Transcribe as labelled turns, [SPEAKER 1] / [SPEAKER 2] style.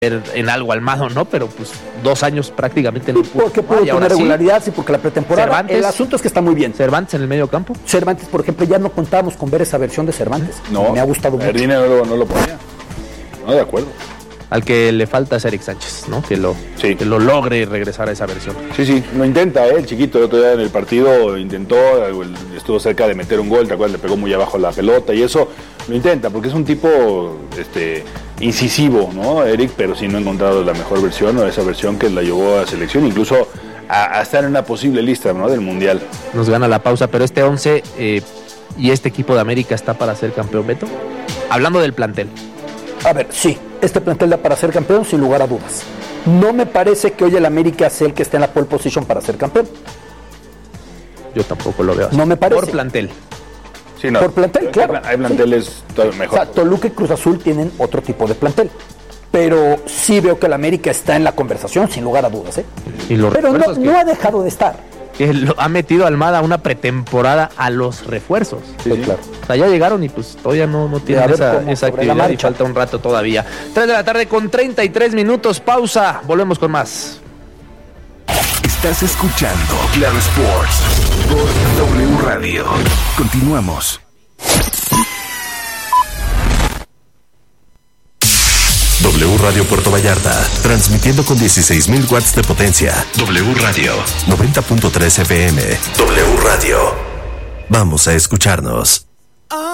[SPEAKER 1] en algo Almada, ¿no? Pero pues 2 años prácticamente no pudo.
[SPEAKER 2] Porque pudo tener regularidad, sí, porque la pretemporada.
[SPEAKER 1] Cervantes,
[SPEAKER 2] el asunto es que está muy bien.
[SPEAKER 1] Cervantes en el medio campo.
[SPEAKER 2] Cervantes, por ejemplo, ya no contábamos con ver esa versión de Cervantes.
[SPEAKER 3] No,
[SPEAKER 2] me ha gustado mucho.
[SPEAKER 3] Jardine no lo ponía. No, de acuerdo.
[SPEAKER 1] Al que le falta es Eric Sánchez, ¿no? Que lo logre regresar a esa versión.
[SPEAKER 3] Sí, lo intenta, el chiquito el otro día en el partido intentó, estuvo cerca de meter un gol, ¿te acuerdas? Le pegó muy abajo la pelota y eso lo intenta, porque es un tipo incisivo, ¿no? Eric, pero sí no ha encontrado la mejor versión o esa versión que la llevó a selección, incluso a estar en una posible lista, ¿no? Del Mundial.
[SPEAKER 1] Nos gana la pausa, pero este 11 y este equipo de América está para ser campeón, Beto. Hablando del plantel.
[SPEAKER 2] A ver, sí, este plantel da para ser campeón sin lugar a dudas. No me parece que hoy el América sea el que esté en la pole position para ser campeón.
[SPEAKER 1] Yo tampoco lo veo así.
[SPEAKER 2] No me parece.
[SPEAKER 1] Por plantel.
[SPEAKER 3] Sí, no.
[SPEAKER 2] Por plantel, claro.
[SPEAKER 3] Hay planteles mejor.
[SPEAKER 2] O sea, Toluca y Cruz Azul tienen otro tipo de plantel. Pero sí veo que el América está en la conversación sin lugar a dudas, ¿eh?
[SPEAKER 1] Y los
[SPEAKER 2] pero
[SPEAKER 1] refuerzos
[SPEAKER 2] no ha dejado de estar.
[SPEAKER 1] Que ha metido Almada una pretemporada a los refuerzos.
[SPEAKER 2] Sí, claro.
[SPEAKER 1] O sea, ya llegaron y pues todavía no tienen esa actividad y falta un rato todavía. 3 de la tarde con 33 minutos, pausa. Volvemos con más.
[SPEAKER 4] Estás escuchando Claro Sports por W Radio. Continuamos. W Radio Puerto Vallarta, transmitiendo con 16,000 watts de potencia. W Radio, 90.3 FM. W Radio. Vamos a escucharnos.